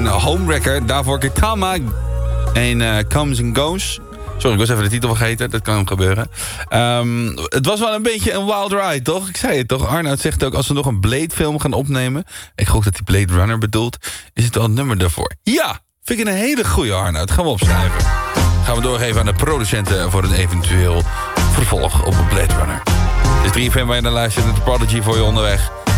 en Homewrecker. Daarvoor Kitama en Comes and Goes. Sorry, ik was even de titel vergeten. Dat kan hem gebeuren. Het was wel een beetje een wild ride, toch? Ik zei het toch. Arnoud zegt ook, als we nog een Blade-film gaan opnemen... ik gok dat hij Blade Runner bedoelt... is het wel een nummer daarvoor. Ja, vind ik een hele goede, Arnoud. Gaan we opschrijven. Gaan we doorgeven aan de producenten... voor een eventueel vervolg op een Blade Runner. Het is 3FM waar je naar luistert. De Prodigy voor je onderweg.